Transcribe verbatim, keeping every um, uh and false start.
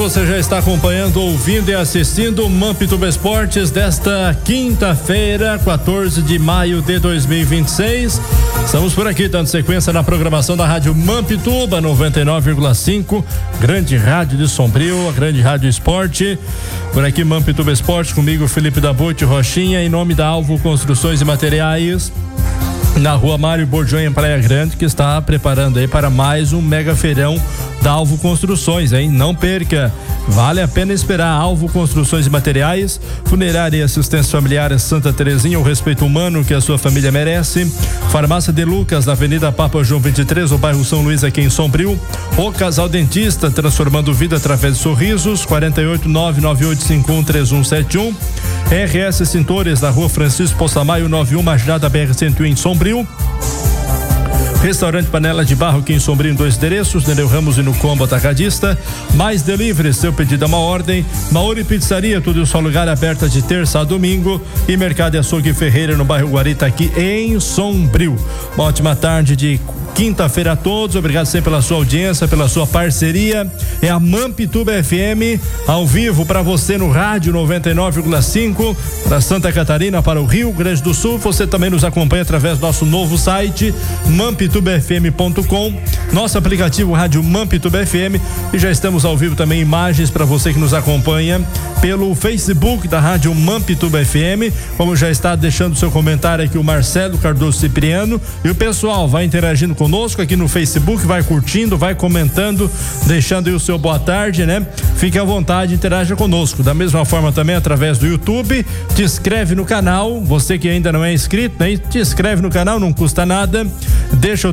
você já está acompanhando, ouvindo e assistindo o Mampituba Esportes desta quinta-feira, quatorze de maio de dois mil e vinte e seis. Estamos por aqui, dando sequência na programação da Rádio Mampituba noventa e nove vírgula cinco, grande rádio de Sombrio, a grande rádio esporte. Por aqui, Mampituba Esportes, comigo, Felipe Dabuti Rochinha, em nome da Alvo Construções e Materiais, na rua Mário Borjonha, em Praia Grande, que está preparando aí para mais um mega feirão da Alvo Construções, hein? Não perca, vale a pena esperar. Alvo Construções e Materiais, funerária e assistência familiar Santa Terezinha, o respeito humano que a sua família merece. Farmácia de Lucas, na Avenida Papa João vinte e três, o bairro São Luís, aqui em Sombrio. O Casal Dentista, transformando vida através de sorrisos, quarenta e oito, nove nove oito cinco um três um sete um. R S Cintores, na rua Francisco Poçamaio, noventa e um, Marginal da B R cento e um, em Sombrio. Restaurante Panela de Barro, aqui em Sombrio, em dois endereços, Nereu Ramos e no Combo Atacadista. Mais delivery, seu pedido é uma ordem. Mauri Pizzaria, tudo em só lugar, aberta de terça a domingo. E Mercado e Açougue Ferreira, no bairro Guarita, aqui em Sombrio. Uma ótima tarde de quinta-feira a todos, obrigado sempre pela sua audiência, pela sua parceria. É a Mampituba F M, ao vivo para você no rádio noventa e nove vírgula cinco, para Santa Catarina, para o Rio Grande do Sul. Você também nos acompanha através do nosso novo site, mampituba f m ponto com, nosso aplicativo Rádio Mampituba F M, e já estamos ao vivo também, imagens para você que nos acompanha pelo Facebook da Rádio Mampituba F M. Como já está deixando seu comentário aqui o Marcelo Cardoso Cipriano, e o pessoal vai interagindo conosco aqui no Facebook, vai curtindo, vai comentando, deixando aí o seu boa tarde, né? Fique à vontade, interaja conosco. Da mesma forma também através do YouTube, te inscreve no canal, você que ainda não é inscrito, né? Te inscreve no canal, não custa nada, deixa o